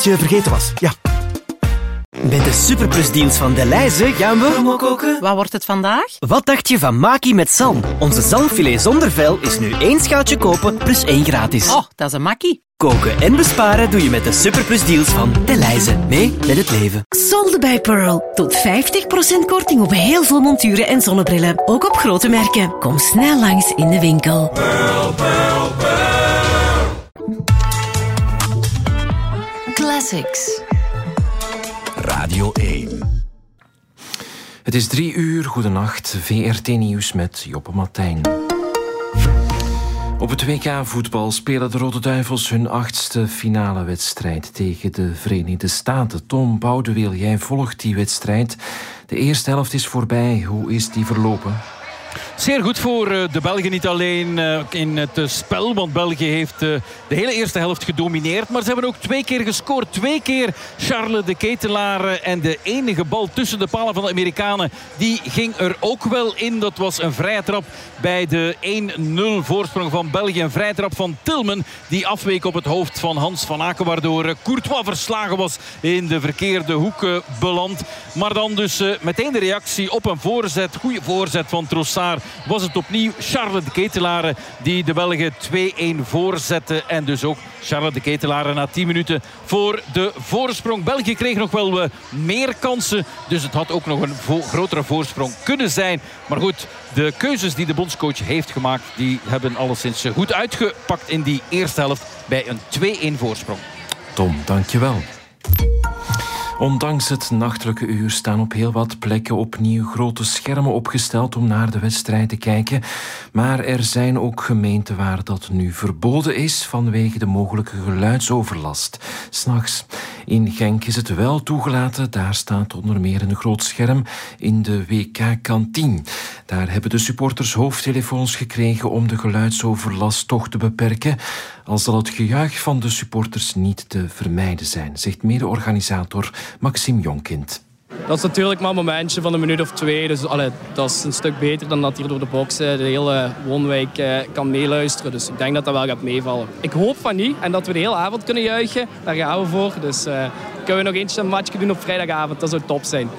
je vergeten was. Ja. Met de superplusdeals van Delhaize gaan we... Promo koken. Wat wordt het vandaag? Wat dacht je van Maki met zalm? Onze zalmfilet zonder vel is nu 1 schaaltje kopen plus 1 gratis. Oh, dat is een makkie. Koken en besparen doe je met de superplusdeals van Delhaize. Mee met het leven. Solde bij Pearl. Tot 50% korting op heel veel monturen en zonnebrillen. Ook op grote merken. Kom snel langs in de winkel. Pearl, Pearl, Pearl. Classics. Radio 1. Het is 3 uur, goedenacht. VRT Nieuws met Joppe Martijn. Op het WK voetbal spelen de Rode Duivels hun 8e finale wedstrijd tegen de Verenigde Staten. Tom Boudeweel, jij volgt die wedstrijd. De eerste helft is voorbij. Hoe is die verlopen? Zeer goed voor de Belgen, niet alleen in het spel, want België heeft de hele eerste helft gedomineerd. Maar ze hebben ook 2 keer gescoord. 2 keer Charles de Ketelaar en de enige bal tussen de palen van de Amerikanen, die ging er ook wel in. Dat was een vrije trap bij de 1-0 voorsprong van België. Een vrije trap van Tillman, die afweek op het hoofd van Hans van Aken, waardoor Courtois verslagen was, in de verkeerde hoek beland. Maar dan dus meteen de reactie op een voorzet, goede voorzet van Trossard. Was het opnieuw Charles de Ketelaar die de Belgen 2-1 voorzette. En dus ook Charles de Ketelaar na 10 minuten voor de voorsprong. België kreeg nog wel meer kansen. Dus het had ook nog een grotere voorsprong kunnen zijn. Maar goed, de keuzes die de bondscoach heeft gemaakt, die hebben alleszins goed uitgepakt in die eerste helft bij een 2-1 voorsprong. Tom, dankjewel. Ondanks het nachtelijke uur staan op heel wat plekken opnieuw grote schermen opgesteld om naar de wedstrijd te kijken. Maar er zijn ook gemeenten waar dat nu verboden is vanwege de mogelijke geluidsoverlast. 's Nachts. In Genk is het wel toegelaten. Daar staat onder meer een groot scherm in de WK-kantine. Daar hebben de supporters hoofdtelefoons gekregen om de geluidsoverlast toch te beperken. Al zal het gejuich van de supporters niet te vermijden zijn, zegt mede-organisator Maxime Jonkind. Dat is natuurlijk maar een momentje van een minuut of 2. Dus dat is een stuk beter dan dat hier door de boxen de hele woonwijk kan meeluisteren. Dus ik denk dat dat wel gaat meevallen. Ik hoop van niet en dat we de hele avond kunnen juichen. Daar gaan we voor. Dus kunnen we nog eentje een matchje doen op vrijdagavond. Dat zou top zijn.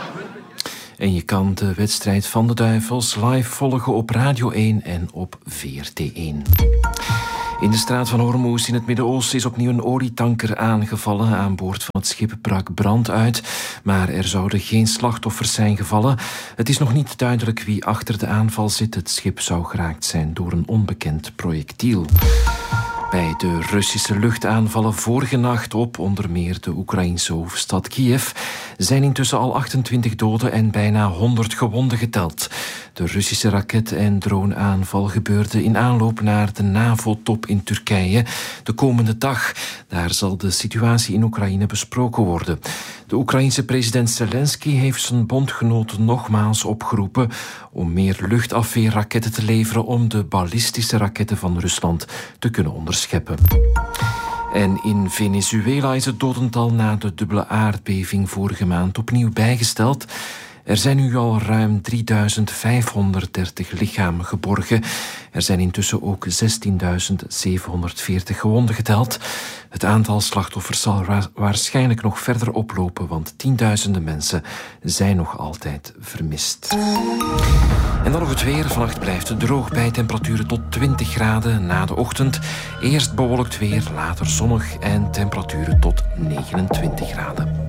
En je kan de wedstrijd van de Duivels live volgen op Radio 1 en op VRT1. In de straat van Hormuz in het Midden-Oosten is opnieuw een olietanker aangevallen. Aan boord van het schip brak brand uit, maar er zouden geen slachtoffers zijn gevallen. Het is nog niet duidelijk wie achter de aanval zit. Het schip zou geraakt zijn door een onbekend projectiel. Bij de Russische luchtaanvallen vorige nacht op onder meer de Oekraïnse hoofdstad Kiev zijn intussen al 28 doden en bijna 100 gewonden geteld. De Russische raket- en droneaanval gebeurde in aanloop naar de NAVO-top in Turkije de komende dag. Daar zal de situatie in Oekraïne besproken worden. De Oekraïense president Zelensky heeft zijn bondgenoten nogmaals opgeroepen om meer luchtafweerraketten te leveren om de ballistische raketten van Rusland te kunnen onderscheppen. En in Venezuela is het dodental na de dubbele aardbeving vorige maand opnieuw bijgesteld. Er zijn nu al ruim 3.530 lichamen geborgen. Er zijn intussen ook 16.740 gewonden geteld. Het aantal slachtoffers zal waarschijnlijk nog verder oplopen, want tienduizenden mensen zijn nog altijd vermist. En dan nog het weer. Vannacht blijft het droog bij temperaturen tot 20 graden na de ochtend. Eerst bewolkt weer, later zonnig en temperaturen tot 29 graden.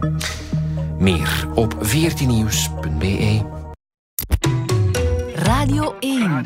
Meer op 14nieuws.be. Radio 1.